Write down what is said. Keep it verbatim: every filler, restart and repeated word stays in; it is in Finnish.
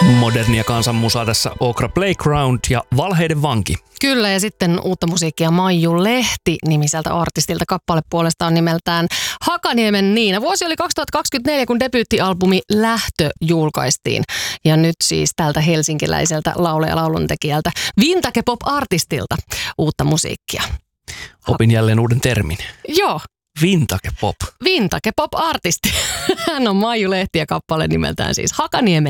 Modernia kansanmusaa tässä Okra Playground ja Valheiden vanki. Kyllä, ja sitten uutta musiikkia Maiju Lehti nimiseltä artistilta. Kappale puolestaan nimeltään Hakaniemen Niina. Vuosi oli kaksituhattakaksikymmentäneljä, kun debyyttialbumi Lähtö julkaistiin. Ja nyt siis tältä helsinkiläiseltä laulu- ja lauluntekijältä Vintage Pop-artistilta uutta musiikkia. Opin jälleen uuden termin. Joo. Vintage Pop. Vintage Pop-artisti. Hän on Maiju Lehti ja kappale nimeltään siis Hakaniemen